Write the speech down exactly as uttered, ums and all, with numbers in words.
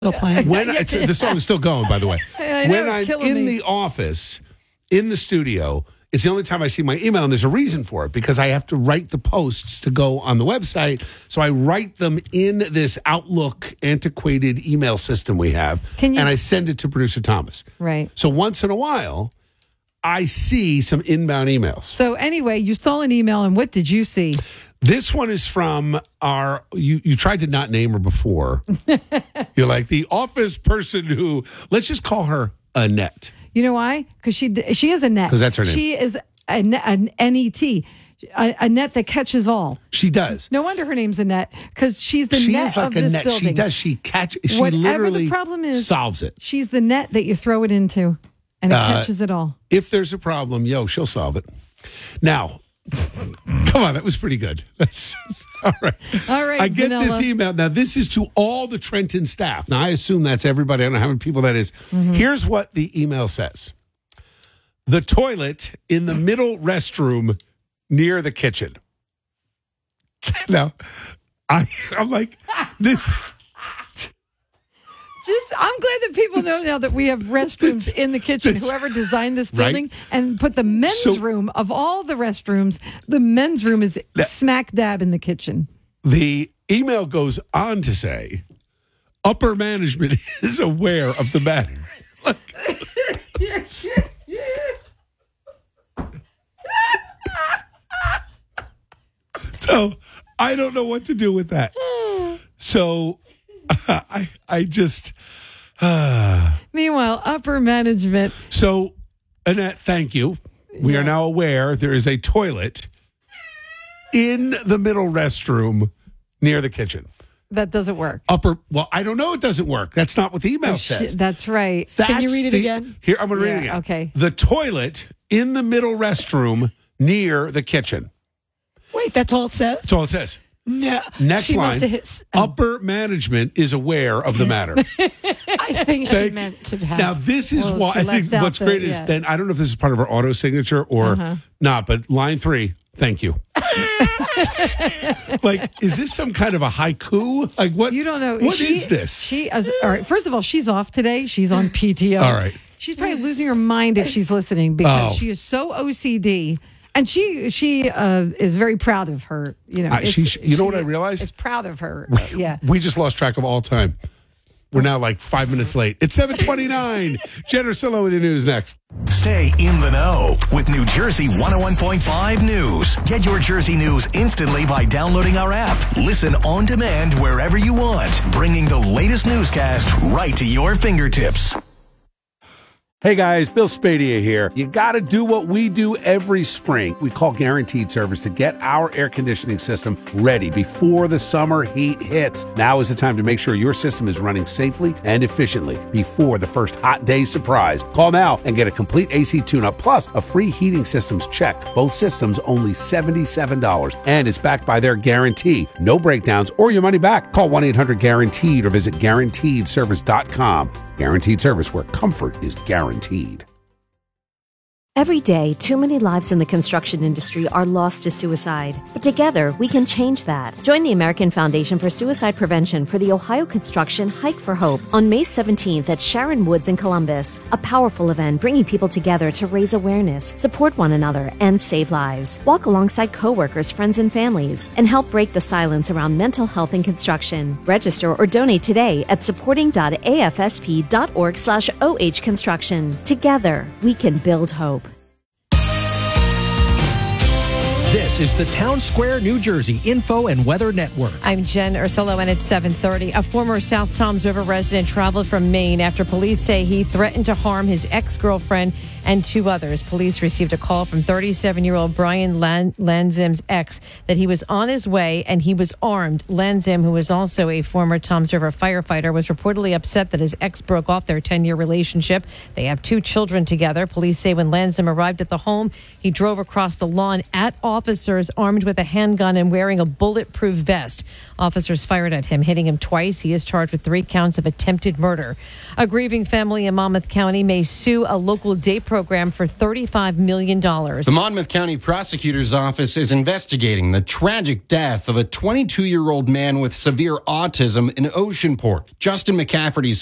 Still playing. When I, it's, the song is still going, by the way. I know, when it's I'm killing in me. the office, in the studio, it's the only time I see my email, and there's a reason for it, because I have to write the posts to go on the website. So I write them in this Outlook antiquated email system we have, Can you- and I send it to producer Thomas. Right. So once in a while, I see some inbound emails. So anyway, you saw an email, and what did you see? This one is from our, you, you tried to not name her before. You're like, the office person who, let's just call her Annette. You know why? Because she she is a net. 'Cause that's her name. She is a net, an N E T, a, a net that catches all. She does. No wonder her name's Annette, because she's the She net is like of a this net. building. She does. She catch. She Whatever literally the problem is, solves it. She's the net that you throw it into, and it Uh, catches it all. If there's a problem, yo, she'll solve it. Now, come on, that was pretty good. That's all right. All right, I get Vanilla. this email. Now, this is to all the Trenton staff. Now, I assume that's everybody. I don't know how many people that is. Mm-hmm. Here's what the email says. The toilet in the middle restroom near the kitchen. Now, I, I'm like, this. Just, I'm glad that people know now that we have restrooms in the kitchen. this- Whoever designed this Right? building and put the men's So- room of all the restrooms, the men's room is smack dab in the kitchen. The email goes on to say, upper management is aware of the matter. Like, so I don't know what to do with that. So I I just Meanwhile, upper management. so Annette, thank you. We are now aware there is a toilet in the middle restroom near the kitchen. That doesn't work. Upper, well, I don't know. It doesn't work. That's not what the email says. Shit, that's right. That's Can you read it the- again? Here, I'm going to read Yeah, it again. okay. The toilet in the middle restroom near the kitchen. Wait, that's all it says? That's all it says. No. Next She line. must have hit s- oh. Upper management is aware of the matter. I think she Thank- meant to have. Now, this is Well, why she I think left out what's the- great is yeah. then I don't know if this is part of our auto signature or Uh-huh. not, but line three, thank you. Like, is this some kind of a haiku? Like, what? You don't know. What she, is this? She is, all right. First of all, she's off today. She's on P T O. All right. She's probably losing her mind if she's listening because Oh. she is so O C D, and she she uh, is very proud of her. You know, I- she- it's- you know what she I realized? Is proud of her. Yeah. We just lost track of all time. We're now like five minutes late. It's seven twenty-nine. Jen Ursillo with the news next. Stay in the know with New Jersey one oh one point five News. Get your Jersey news instantly by downloading our app. Listen on demand wherever you want, bringing the latest newscast right to your fingertips. Hey guys, Bill Spadia here. You got to do what we do every spring. We call Guaranteed Service to get our air conditioning system ready before the summer heat hits. Now is the time to make sure your system is running safely and efficiently before the first hot day surprise. Call now and get a complete A C tune-up plus a free heating systems check. Both systems only seventy-seven dollars and it's backed by their guarantee. No breakdowns or your money back. Call one eight hundred guaranteed or visit guaranteed service dot com. Guaranteed Service, where comfort is guaranteed. Every day, too many lives in the construction industry are lost to suicide. But together, we can change that. Join the American Foundation for Suicide Prevention for the Ohio Construction Hike for Hope on May seventeenth at Sharon Woods in Columbus. A powerful event bringing people together to raise awareness, support one another, and save lives. Walk alongside coworkers, friends, and families, and help break the silence around mental health in construction. Register or donate today at supporting dot a f s p dot org slash o h construction. Together, we can build hope. This is the Town Square, New Jersey Info and Weather Network. I'm Jen Ursillo, and it's seven thirty. A former South Toms River resident traveled from Maine after police say he threatened to harm his ex-girlfriend and two others. Police received a call from thirty-seven-year-old Brian Lan- Lanzim's ex that he was on his way and he was armed. Lanzim, who was also a former Toms River firefighter, was reportedly upset that his ex broke off their ten-year relationship. They have two children together. Police say when Lanzim arrived at the home, he drove across the lawn at off officers armed with a handgun and wearing a bulletproof vest. Officers fired at him, hitting him twice. He is charged with three counts of attempted murder. A grieving family in Monmouth County may sue a local day program for thirty-five million dollars. The Monmouth County Prosecutor's Office is investigating the tragic death of a twenty-two-year-old man with severe autism in Oceanport. Justin McCafferty's